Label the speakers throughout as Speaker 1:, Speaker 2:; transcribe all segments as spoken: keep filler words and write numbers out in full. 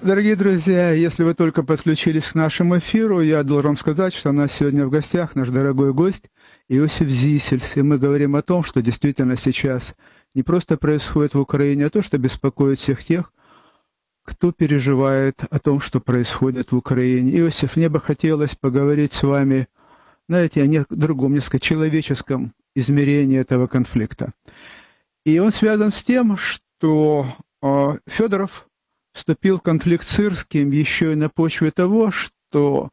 Speaker 1: Дорогие друзья, если вы только подключились к нашему эфиру, я должен сказать, что у нас сегодня в гостях наш дорогой гость Иосиф Зисельс, и мы говорим о том, что действительно сейчас не просто происходит в Украине, а то, что беспокоит всех тех, кто переживает о том, что происходит в Украине. Иосиф, мне бы хотелось поговорить с вами, знаете, о не- другом, несколько человеческом измерении этого конфликта. И он связан с тем, что э, Федоров вступил в конфликт с Сырским еще и на почве того, что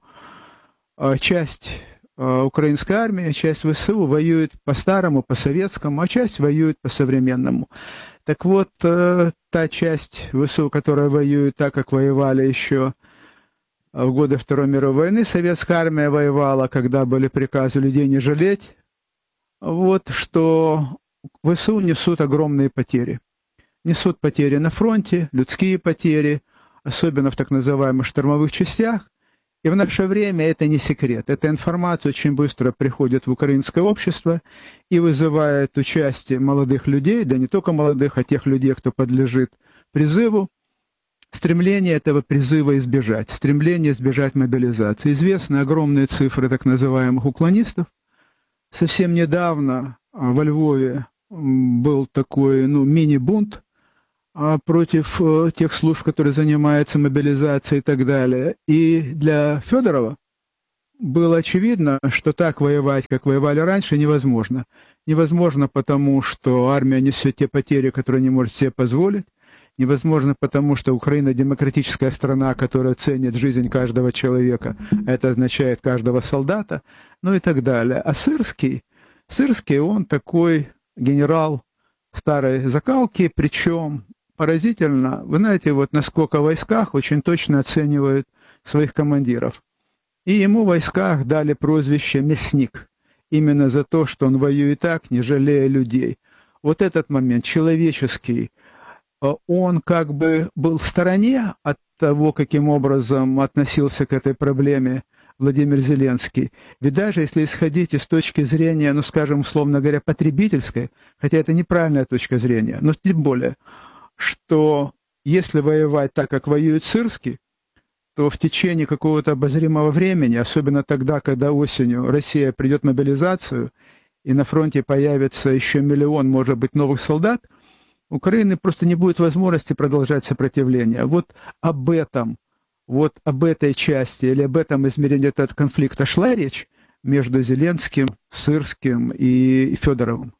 Speaker 1: э, часть э, украинской армии, часть ВСУ воюет по-старому, по-советскому, а часть воюет по-современному. Так вот, э, та часть ВСУ, которая воюет так, как воевали еще в годы Второй мировой войны, советская армия воевала, когда были приказы людей не жалеть, вот что ВСУ несут огромные потери. Несут потери на фронте, людские потери, особенно в так называемых штурмовых частях. И в наше время это не секрет. Эта информация очень быстро приходит в украинское общество и вызывает участие молодых людей, да не только молодых, а тех людей, кто подлежит призыву, стремление этого призыва избежать, стремление избежать мобилизации. Известны огромные цифры так называемых уклонистов. Совсем недавно во Львове был такой ну, мини-бунт против тех служб, которые занимаются мобилизацией и так далее. И для Федорова было очевидно, что так воевать, как воевали раньше, невозможно. Невозможно потому, что армия несет те потери, которые не может себе позволить. Невозможно потому, что Украина демократическая страна, которая ценит жизнь каждого человека. Это означает каждого солдата, ну и так далее. А Сырский, Сырский, он такой генерал старой закалки, причем поразительно, вы знаете, вот насколько в войсках очень точно оценивают своих командиров. И ему в войсках дали прозвище «Мясник», именно за то, что он воюет так, не жалея людей. Вот этот момент человеческий, он как бы был в стороне от того, каким образом относился к этой проблеме Владимир Зеленский. Ведь даже если исходить из точки зрения, ну, скажем, условно говоря, потребительской, хотя это неправильная точка зрения, но тем более, что если воевать так, как воюет Сырский, то в течение какого-то обозримого времени, особенно тогда, когда осенью Россия придет в мобилизацию, и на фронте появится еще миллион, может быть, новых солдат, у Украины просто не будет возможности продолжать сопротивление. Вот об этом, вот об этой части или об этом измерении этого конфликта шла речь между Зеленским, Сырским и Федоровым.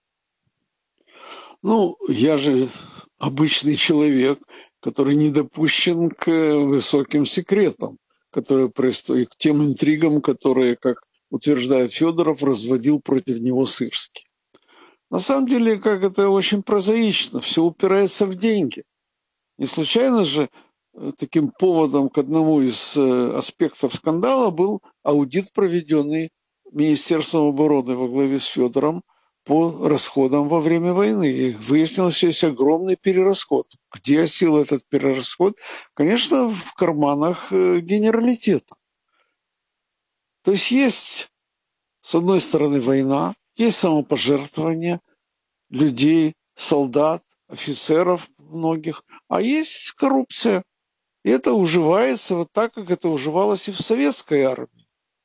Speaker 2: Ну, я же обычный человек, который не допущен к высоким секретам, которые происходят, к тем интригам, которые, как утверждает Федоров, разводил против него Сырский. На самом деле, как это очень прозаично, все упирается в деньги. Не случайно же таким поводом к одному из аспектов скандала был аудит, проведенный Министерством обороны во главе с Федором по расходам во время войны. И выяснилось, что есть огромный перерасход. Где осел этот перерасход? Конечно, в карманах генералитета. То есть есть, с одной стороны, война, есть самопожертвование людей, солдат, офицеров многих, а есть коррупция. И это уживается вот так, как это уживалось и в советской армии.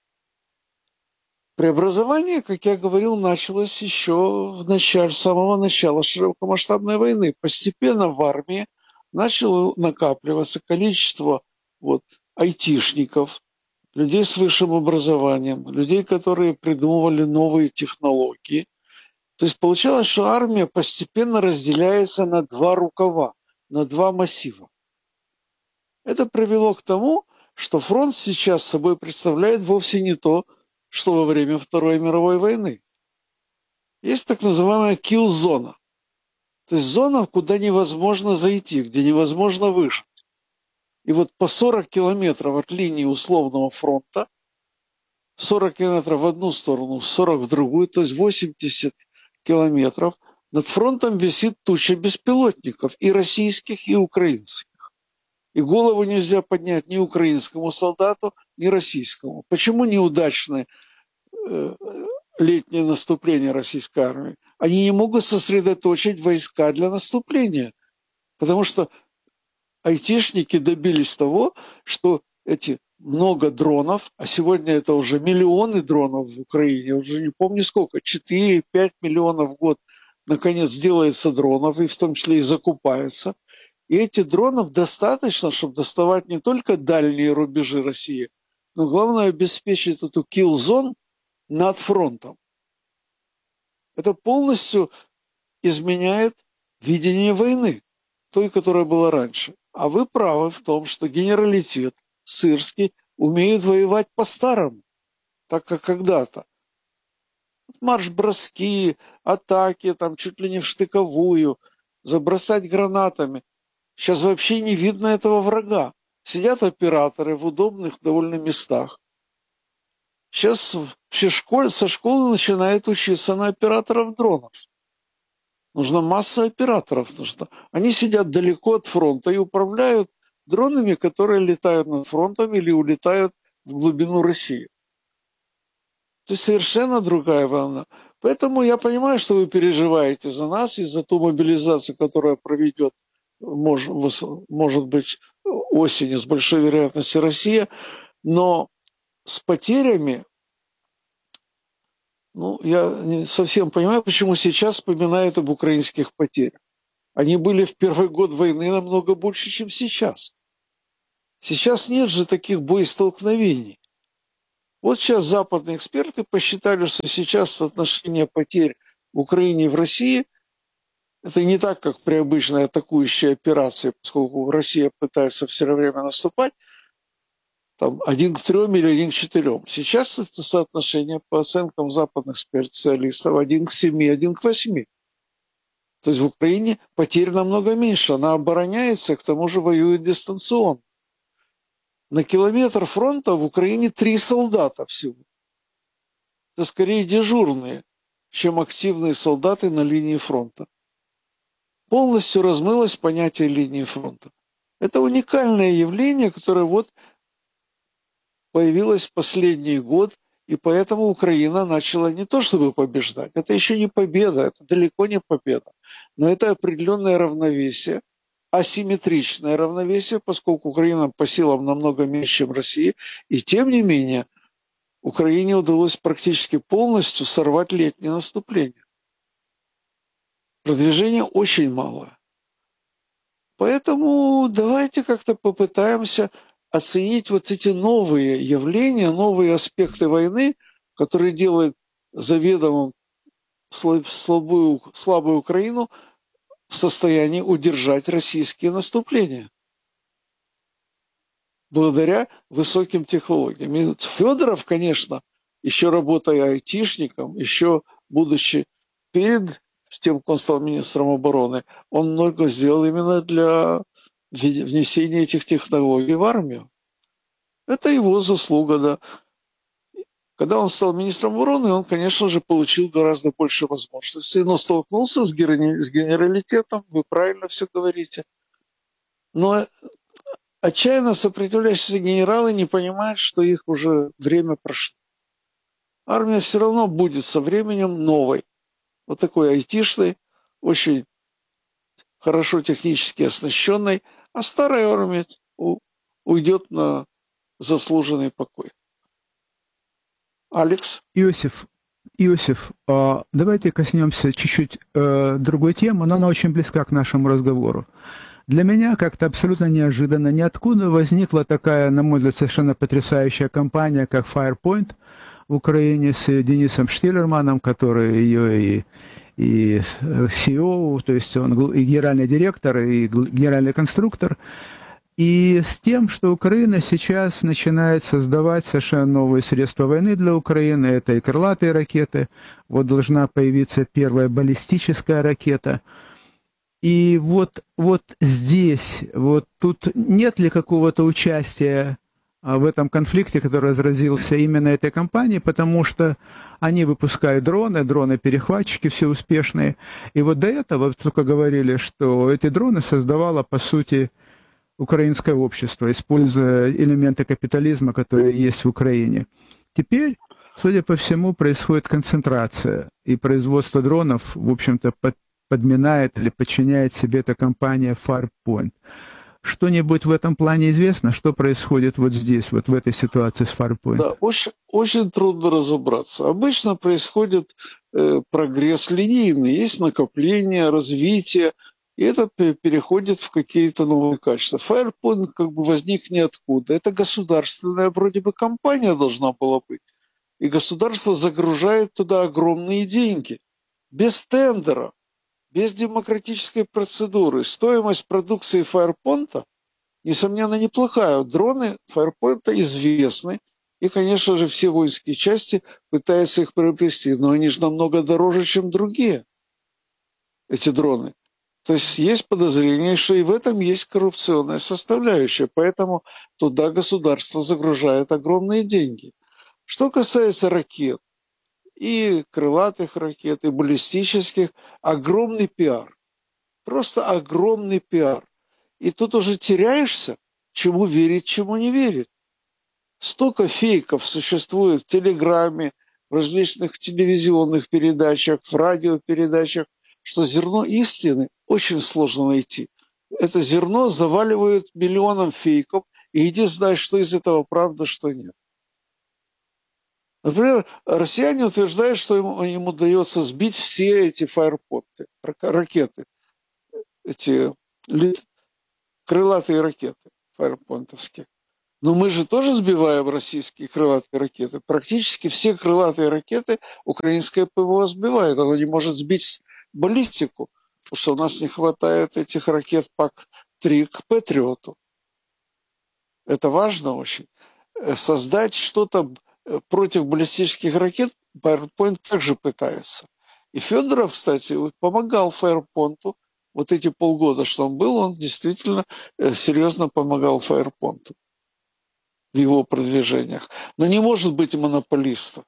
Speaker 2: Преобразование, как я говорил, началось еще в начале, с самого начала широкомасштабной войны. Постепенно в армии начало накапливаться количество вот, айтишников, людей с высшим образованием, людей, которые придумывали новые технологии. То есть получалось, что армия постепенно разделяется на два рукава, на два массива. Это привело к тому, что фронт сейчас собой представляет вовсе не то, что во время Второй мировой войны. Есть так называемая килл-зона. То есть зона, куда невозможно зайти, где невозможно выжить. И вот по сорок километров от линии условного фронта, сорок километров в одну сторону, сорок в другую, то есть восемьдесят километров, над фронтом висит туча беспилотников, и российских, и украинских. И голову нельзя поднять ни украинскому солдату, ни российскому. Почему неудачное э, летнее наступление российской армии? Они не могут сосредоточить войска для наступления, потому что айтишники добились того, что эти много дронов, а сегодня это уже миллионы дронов в Украине, уже не помню сколько, четыре-пять миллионов в год, наконец делается дронов, и в том числе и закупается. И этих дронов достаточно, чтобы доставать не только дальние рубежи России, но главное обеспечить эту kill-zone над фронтом. Это полностью изменяет видение войны, той, которая была раньше. А вы правы в том, что генералитет сырский умеют воевать по-старому, так как когда-то. Марш-броски, атаки, там чуть ли не в штыковую, забросать гранатами. Сейчас вообще не видно этого врага. Сидят операторы в удобных довольно местах. Сейчас все школы, со школы начинают учиться на операторов дронов. Нужна масса операторов. Нужно. Они сидят далеко от фронта и управляют дронами, которые летают над фронтом или улетают в глубину России. То есть совершенно другая волна. Поэтому я понимаю, что вы переживаете за нас и за ту мобилизацию, которая проведет, может, может быть, осенью с большой вероятностью Россия. Но с потерями, ну, я не совсем понимаю, почему сейчас вспоминают об украинских потерях. Они были в первый год войны намного больше, чем сейчас. Сейчас нет же таких боестолкновений. Вот сейчас западные эксперты посчитали, что сейчас соотношение потерь в Украине и в России это не так, как при обычной атакующей операции, поскольку Россия пытается все время наступать, там один к трем или один к четырем. Сейчас это соотношение по оценкам западных специалистов один к семи, один к восьми. То есть в Украине потерь намного меньше. Она обороняется, к тому же воюет дистанционно. На километр фронта в Украине три солдата всего. Это скорее дежурные, чем активные солдаты на линии фронта. Полностью размылось понятие линии фронта. Это уникальное явление, которое вот появилось в последний год, и поэтому Украина начала не то чтобы побеждать. Это еще не победа, это далеко не победа. Но это определенное равновесие, асимметричное равновесие, поскольку Украина по силам намного меньше, чем Россия. И тем не менее, Украине удалось практически полностью сорвать летнее наступление. Продвижение очень малое. Поэтому давайте как-то попытаемся оценить вот эти новые явления, новые аспекты войны, которые делают заведомо слабую, слабую Украину в состоянии удержать российские наступления. Благодаря высоким технологиям. И Федоров, конечно, еще работая айтишником, еще будучи перед тем, как он стал министром обороны, он много сделал именно для внесения этих технологий в армию. Это его заслуга, да. Когда он стал министром обороны, он, конечно же, получил гораздо больше возможностей, но столкнулся с генералитетом, вы правильно все говорите. Но отчаянно сопротивляющиеся генералы не понимают, что их уже время прошло. Армия все равно будет со временем новой. Вот такой айтишной, очень хорошо технически оснащенной, а старая армия уйдет на заслуженный покой. Алекс?
Speaker 1: Иосиф, Иосиф, давайте коснемся чуть-чуть другой темы, но она очень близка к нашему разговору. Для меня как-то абсолютно неожиданно, ниоткуда возникла такая, на мой взгляд, совершенно потрясающая компания, как Firepoint в Украине с Денисом Штиллерманом, который ее и, и си и о, то есть он и генеральный директор, и генеральный конструктор, и с тем, что Украина сейчас начинает создавать совершенно новые средства войны для Украины, это и крылатые ракеты, вот должна появиться первая баллистическая ракета. И вот, вот здесь, вот тут нет ли какого-то участия в этом конфликте, который разразился именно этой компанией, потому что они выпускают дроны, дроны-перехватчики все успешные. И вот до этого только говорили, что эти дроны создавало, по сути, украинское общество, используя элементы капитализма, которые есть в Украине. Теперь, судя по всему, происходит концентрация, и производство дронов, в общем-то, под подминает или подчиняет себе эта компания Firepoint. Что-нибудь в этом плане известно, что происходит вот здесь, вот в этой ситуации с Farpoint?
Speaker 2: Да, очень, очень трудно разобраться. Обычно происходит э, прогресс линейный, есть накопление, развитие, и это переходит в какие-то новые качества. Farpoint как бы возник ниоткуда. Это государственная вроде бы компания должна была быть. И государство загружает туда огромные деньги. Без тендера, без демократической процедуры. Стоимость продукции Farpoint, несомненно, неплохая. Дроны Farpoint известны. И, конечно же, все воинские части пытаются их приобрести. Но они же намного дороже, чем другие, эти дроны. То есть есть подозрение, что и в этом есть коррупционная составляющая. Поэтому туда государство загружает огромные деньги. Что касается ракет, и крылатых ракет, и баллистических, огромный пиар. Просто огромный пиар. И тут уже теряешься, чему верить, чему не верить. Столько фейков существует в Телеграме, в различных телевизионных передачах, в радиопередачах, что зерно истины очень сложно найти. Это зерно заваливают миллионом фейков, и иди знай, что из этого правда, что нет. Например, россияне утверждают, что им, им удается сбить все эти фаерпоты, ракеты, эти крылатые ракеты фаерпонтовские. Но мы же тоже сбиваем российские крылатые ракеты. Практически все крылатые ракеты украинское ПВО сбивает. Оно не может сбить баллистику, потому что у нас не хватает этих ракет пак три к Патриоту. Это важно очень. Создать что-то против баллистических ракет Farpoint также пытается. И Федоров, кстати, помогал Farpoint'у. Вот эти полгода, что он был, он действительно серьезно помогал Farpoint'у в его продвижениях. Но не может быть монополиста.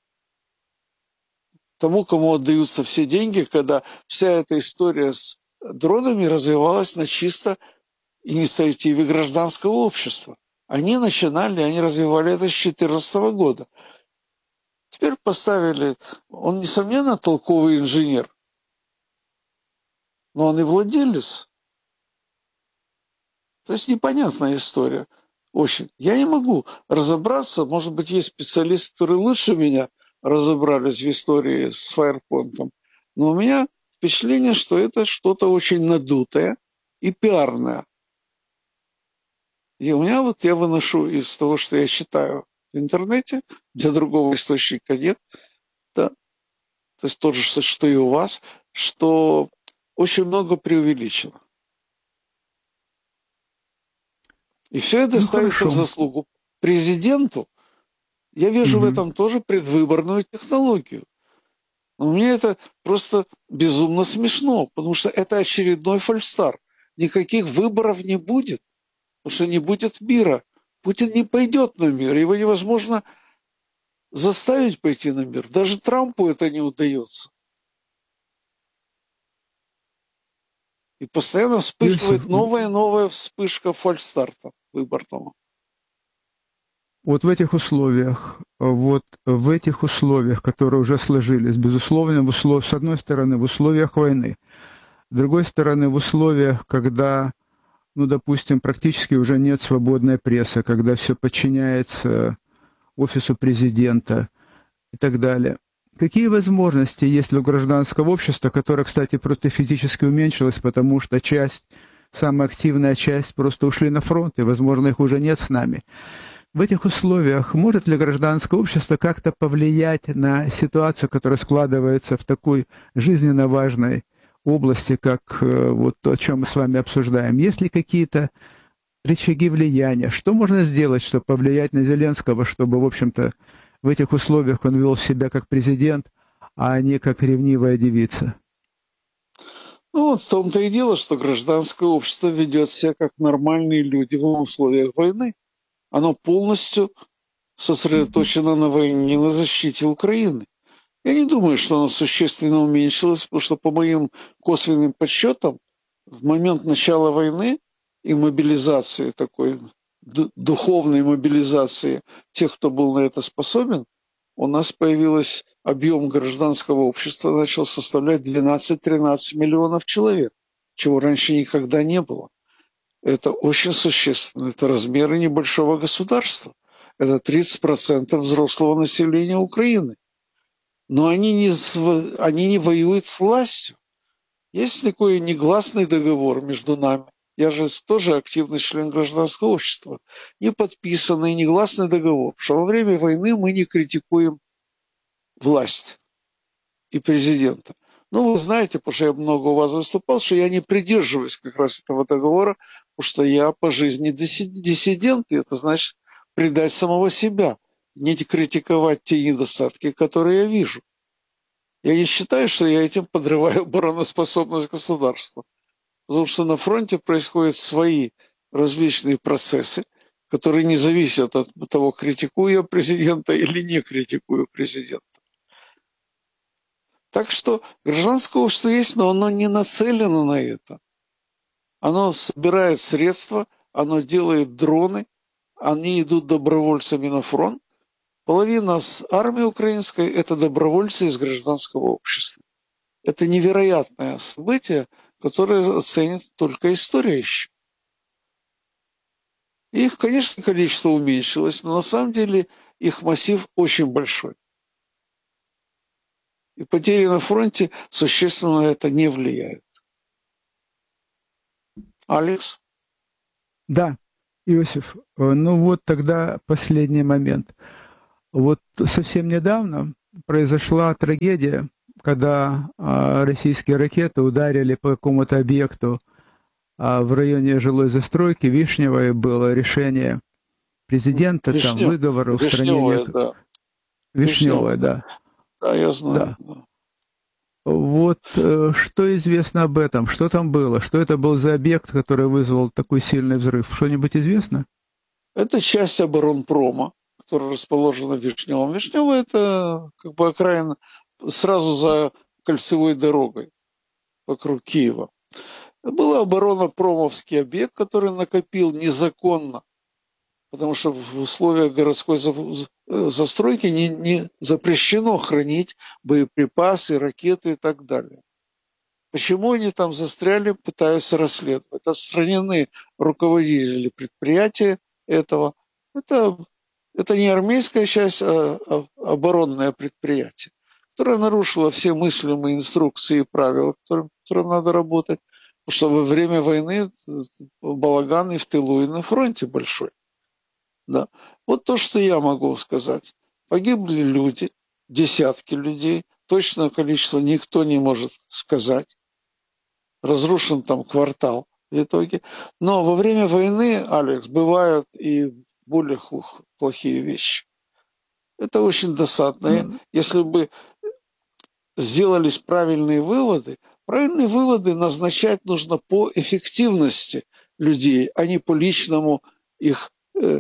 Speaker 2: Тому, кому отдаются все деньги, когда вся эта история с дронами развивалась на чисто инициативе гражданского общества. Они начинали, они развивали это с две тысячи четырнадцатого года. Теперь поставили... Он, несомненно, толковый инженер, но он и владелец. То есть непонятная история. Очень. Я не могу разобраться, может быть, есть специалисты, которые лучше меня разобрались в истории с Farpoint'ом, но у меня впечатление, что это что-то очень надутое и пиарное. И у меня вот я выношу из того, что я читаю в интернете, для другого источника нет, да, то есть то же, что и у вас, что очень много преувеличено. И все это
Speaker 1: Ну,
Speaker 2: ставится
Speaker 1: хорошо.
Speaker 2: в заслугу президенту. Я вижу
Speaker 1: Угу.
Speaker 2: в этом тоже предвыборную технологию. Но мне это просто безумно смешно, потому что это очередной фальстарт. Никаких выборов не будет, потому что не будет мира. Путин не пойдет на мир, его невозможно заставить пойти на мир. Даже Трампу это не удается. И постоянно вспыхивает
Speaker 1: Иосиф,
Speaker 2: новая и новая вспышка фальстарта выборного.
Speaker 1: вот в этих условиях, вот в этих условиях, которые уже сложились, безусловно, в услов... с одной стороны, в условиях войны, с другой стороны, в условиях, когда, ну, допустим, практически уже нет свободной прессы, когда все подчиняется офису президента и так далее. Какие возможности есть у гражданского общества, которое, кстати, просто физически уменьшилось, потому что часть, самая активная часть просто ушли на фронт, и, возможно, их уже нет с нами. В этих условиях может ли гражданское общество как-то повлиять на ситуацию, которая складывается в такой жизненно важной области, как вот то, о чем мы с вами обсуждаем? Есть ли какие-то рычаги влияния? Что можно сделать, чтобы повлиять на Зеленского, чтобы, в общем-то, в этих условиях он вел себя как президент, а не как ревнивая девица?
Speaker 2: Ну, вот в том-то и дело, что гражданское общество ведет себя как нормальные люди в условиях войны. Оно полностью сосредоточено на войне, на защите Украины. Я не думаю, что оно существенно уменьшилось, потому что по моим косвенным подсчетам в момент начала войны и мобилизации такой, духовной мобилизации тех, кто был на это способен, у нас появился объем гражданского общества, начал составлять двенадцать-тринадцать миллионов человек, чего раньше никогда не было. Это очень существенно. Это размеры небольшого государства. Это тридцать процентов взрослого населения Украины. Но они не, они не воюют с властью. Есть такой негласный договор между нами. Я же тоже активный член гражданского общества. Не подписанный негласный договор, что во время войны мы не критикуем власть и президента. Ну, вы знаете, потому что я много у вас выступал, что я не придерживаюсь как раз этого договора, потому что я по жизни диссидент, и это значит предать самого себя, не критиковать те недостатки, которые я вижу. Я не считаю, что я этим подрываю обороноспособность государства, потому что на фронте происходят свои различные процессы, которые не зависят от того, критикую я президента или не критикую президента. Так что гражданское общество есть, но оно не нацелено на это. Оно собирает средства, оно делает дроны, они идут добровольцами на фронт. Половина армии украинской – это добровольцы из гражданского общества. Это невероятное событие, которое оценит только история еще. Их, конечно, количество уменьшилось, но на самом деле их массив очень большой. И потери на фронте существенно на это не влияют. Алекс?
Speaker 1: Да, Иосиф, ну вот тогда последний момент. Вот совсем недавно произошла трагедия, когда а, российские ракеты ударили по какому-то объекту а, в районе жилой застройки. Вишневое было решение президента,
Speaker 2: Вишнев...
Speaker 1: там выговор, устранение...
Speaker 2: Вишневое, да.
Speaker 1: Вишневое, да.
Speaker 2: Да, я знаю.
Speaker 1: Да.
Speaker 2: Да.
Speaker 1: Вот э, что известно об этом? Что там было? Что это был за объект, который вызвал такой сильный взрыв? Что-нибудь известно?
Speaker 2: Это часть оборонпрома, которая расположена в Вишневом. Вишневое – это как бы окраина сразу за кольцевой дорогой вокруг Киева. Это был оборонно-промовский объект, который накопил незаконно, потому что в условиях городской застройки не, не запрещено хранить боеприпасы, ракеты и так далее. Почему они там застряли, пытаются расследовать. Отстранены руководители предприятия этого. Это, это не армейская часть, а, а оборонное предприятие, которое нарушило все мыслимые инструкции и правила, которым, которым надо работать. Потому что во время войны балаган и в тылу, и на фронте большой. Да. Вот то, что я могу сказать. Погибли люди, десятки людей, точное количество никто не может сказать. Разрушен там квартал в итоге. Но во время войны, Алекс, бывают и более плохие вещи. Это очень досадно. Mm. Если бы сделались правильные выводы, правильные выводы назначать нужно по эффективности людей, а не по личному их э,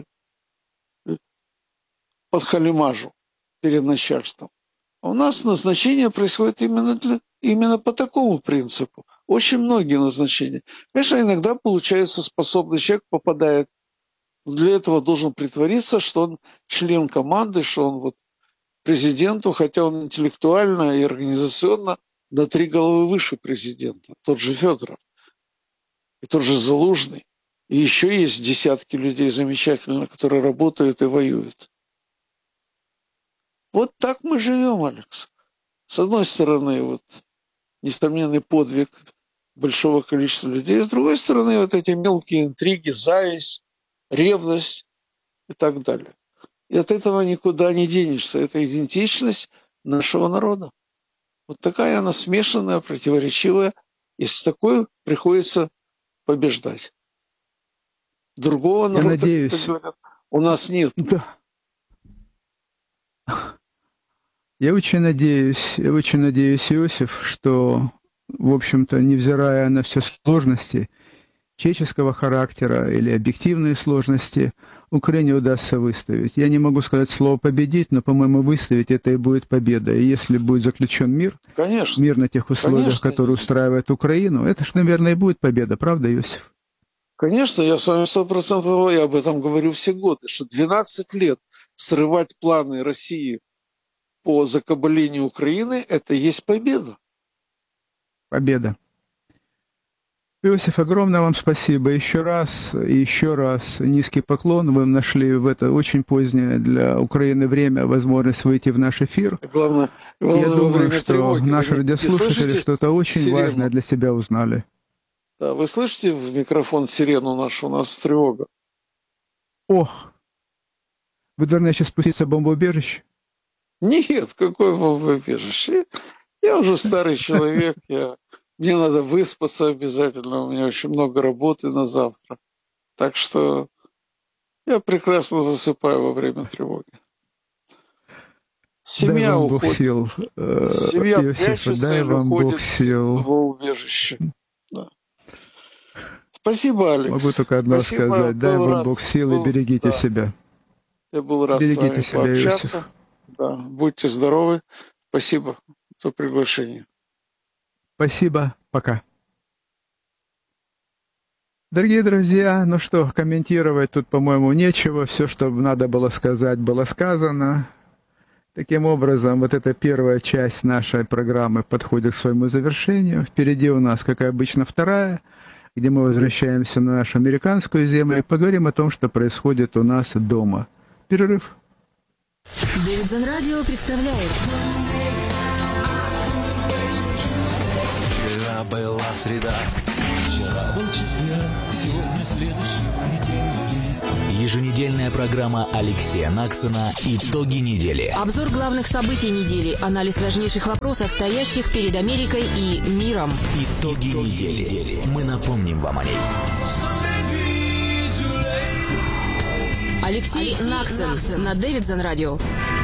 Speaker 2: подхалимажу перед начальством. А у нас назначение происходит именно, для, именно по такому принципу. Очень многие назначения. Конечно, иногда получается способный человек попадает, для этого должен притвориться, что он член команды, что он вот президенту, хотя он интеллектуально и организационно на три головы выше президента. Тот же Федоров, и тот же Залужный. И еще есть десятки людей замечательных, которые работают и воюют. Вот так мы живем, Алекс. С одной стороны, вот несомненный подвиг большого количества людей, с другой стороны, вот эти мелкие интриги, зависть, ревность и так далее. И от этого никуда не денешься. Это идентичность нашего народа. Вот такая она смешанная, противоречивая, и с такой приходится побеждать. Другого народа,
Speaker 1: я надеюсь,
Speaker 2: как говорят, у нас нет.
Speaker 1: Да. Я очень надеюсь, я очень надеюсь, Иосиф, что, в общем-то, невзирая на все сложности человеческого характера или объективные сложности, Украине удастся выставить. Я не могу сказать слово «победить», но, по-моему, выставить это и будет победа. И если будет заключен мир,
Speaker 2: Конечно.
Speaker 1: мир на тех условиях,
Speaker 2: Конечно.
Speaker 1: которые устраивает Украину, это же, наверное, и будет победа. Правда, Иосиф?
Speaker 2: Конечно, я с вами сто процентов, я об этом говорю все годы, что двенадцать лет срывать планы России по закабалению Украины – это и есть победа.
Speaker 1: Победа. Иосиф, огромное вам спасибо. Еще раз, и еще раз низкий поклон. Вы нашли в это очень позднее для Украины время возможность выйти в наш эфир.
Speaker 2: Главное, главное,
Speaker 1: Я думаю, что
Speaker 2: тревоги.
Speaker 1: наши
Speaker 2: Вы
Speaker 1: радиослушатели что-то очень
Speaker 2: сирену?
Speaker 1: важное для себя узнали.
Speaker 2: Да, вы слышите в микрофон сирену нашу? У нас тревога.
Speaker 1: Ох! Вы должны сейчас спуститься в бомбоубежище?
Speaker 2: Нет, какое бомбоубежище? Я уже старый человек, я... мне надо выспаться обязательно, у меня очень много работы на завтра. Так что я прекрасно засыпаю во время тревоги. Семья
Speaker 1: дай вам
Speaker 2: уходит.
Speaker 1: Бог сил.
Speaker 2: Семья
Speaker 1: Иосифа,
Speaker 2: прячется
Speaker 1: дай
Speaker 2: или
Speaker 1: вам
Speaker 2: уходит
Speaker 1: Бог сил.
Speaker 2: в убежище. Да. Спасибо, Алекс.
Speaker 1: Могу только одно
Speaker 2: Спасибо,
Speaker 1: сказать. Дай вам
Speaker 2: раз,
Speaker 1: Бог сил
Speaker 2: был,
Speaker 1: и берегите
Speaker 2: да.
Speaker 1: себя.
Speaker 2: Я был рад
Speaker 1: Берегите
Speaker 2: с вами
Speaker 1: себя,
Speaker 2: пообщаться.
Speaker 1: Иосиф.
Speaker 2: Да, будьте здоровы. Спасибо за приглашение.
Speaker 1: Спасибо. Пока. Дорогие друзья, ну что, комментировать тут, по-моему, нечего. Все, что надо было сказать, было сказано. Таким образом, вот эта первая часть нашей программы подходит к своему завершению. Впереди у нас, как и обычно, вторая, где мы возвращаемся на нашу американскую землю и поговорим о том, что происходит у нас дома. Перерыв.
Speaker 3: Дэвидсон Радио представляет.
Speaker 4: Вчера была среда, вчера был четверг, сегодня следующий день. Еженедельная программа Алексея Наксона «Итоги недели».
Speaker 3: Обзор главных событий недели, анализ важнейших вопросов, стоящих перед Америкой и миром.
Speaker 4: Итоги, Итоги недели. недели. Мы напомним вам о ней.
Speaker 3: Алексей, Алексей Наксон, Наксон на Дэвидсон Радио.